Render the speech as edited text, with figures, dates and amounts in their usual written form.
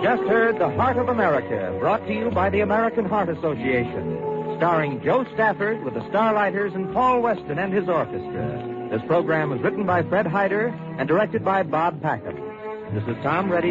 just heard The Heart of America, brought to you by the American Heart Association, starring Joe Stafford with the Starlighters and Paul Weston and his orchestra. This program was written by Fred Hyder and directed by Bob Packham. This is Tom Reddy.